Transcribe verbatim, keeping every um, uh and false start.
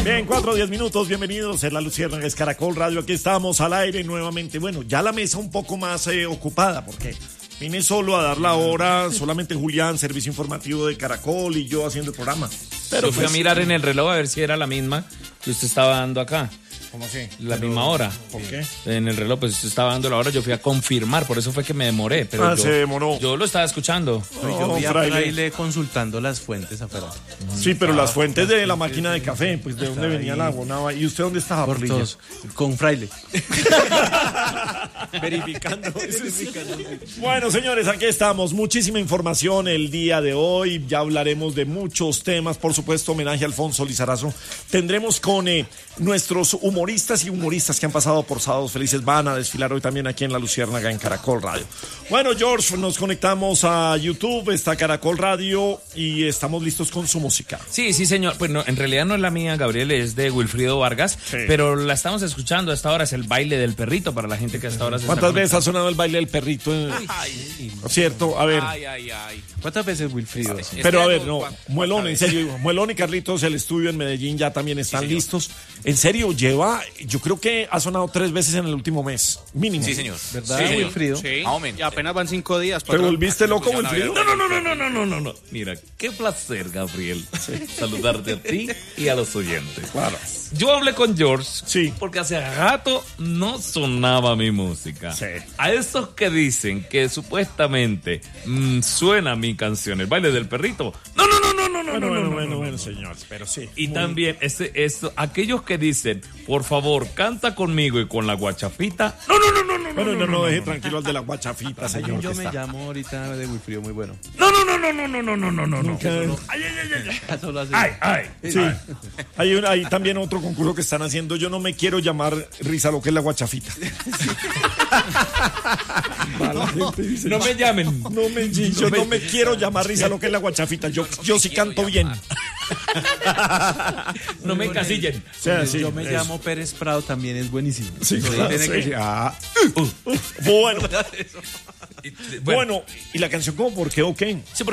Bien, cuatro o diez minutos, bienvenidos a La Luciérnaga, es Caracol Radio, aquí estamos al aire nuevamente. Bueno, ya la mesa un poco más eh, ocupada, porque vine solo a dar la hora, solamente Julián, servicio informativo de Caracol, y yo haciendo el programa. Pero yo fui pues, a mirar en el reloj a ver si era la misma que usted estaba dando acá. ¿Cómo así? La pero, misma hora. ¿Por qué? En el reloj, pues usted estaba dando la hora, yo fui a confirmar, por eso fue que me demoré. Pero ah, yo, se demoró. Yo lo estaba escuchando. No, yo vi a Fraile consultando las fuentes afuera. Sí, pero las fuentes de la máquina de café, pues de dónde venía el agua. Nada. ¿Y usted dónde estaba? Por todos, con Fraile. Verificando. Bueno, señores, aquí estamos. Muchísima información el día de hoy. Ya hablaremos de muchos temas. Por supuesto, homenaje a Alfonso Lizarazo. Tendremos con eh, nuestros humoristas y humoristas que han pasado por Sábados Felices. Van a desfilar hoy también aquí en La Luciérnaga, en Caracol Radio. Bueno, George, nos conectamos a YouTube, está Caracol Radio y estamos listos con su música. Sí, sí, señor. Pues no, en realidad no es la mía, Gabriel, es de Wilfrido Vargas, sí. Pero la estamos escuchando. Hasta ahora es el baile del perrito para la gente que hasta ahora se ¿Cuántas veces ha sonado el baile del perrito? Ay, ¿cierto? A ver. Ay, ay, ay. ¿Cuántas veces Wilfrido? Ay, pero a ver, no, Muelón, en serio, Muelón y Carlitos, el estudio en Medellín ya también están sí, listos. En serio, lleva, yo creo que ha sonado tres veces en el último mes, mínimo. Sí, señor. ¿Verdad, sí, señor. Wilfrido? Sí. Y apenas van cinco días. ¿Te volviste loco, Wilfrido? No, no, no, no, no, no, no, no, no. Mira, qué placer, Gabriel, sí. saludarte a ti y a los oyentes. Claro. Yo hablé con George, sí, porque hace rato no sonaba mi música. Sí. A esos que dicen que supuestamente mmm, suena mi canción, el baile del perrito. No, no, no, no, no, no, bueno, no, bueno, no, bueno, no, bueno, no, señores, pero sí. Y muy... también ese, eso, aquellos que dicen, por favor, canta conmigo y con la guachafita. No, no, no, no, no, bueno, no, no, no, no, deje no, tranquilo al de la guachafita, señor. Yo me está. llamo ahorita de Wilfrido, muy bueno. No, no, no, no, no, no, no, no, no, no, no. Ay, ay, ay, ay. Ay, ay. Sí. Hay, un, hay también otro concurso que están haciendo. Yo no me quiero llamar Risa, lo que es la guachafita. No, dice, no me llamen. No me, yo no me, no me quiero llamar Risa, lo que es la guachafita. Yo, yo, yo sí canto llamar. bien. No me encasillen. O sea, sí, yo me eso. llamo Pérez Prado, también es buenísimo. Sí, claro, sí. Que... ah. uh, uh, bueno. bueno, ¿y la canción cómo? ¿Por qué o qué? Sí,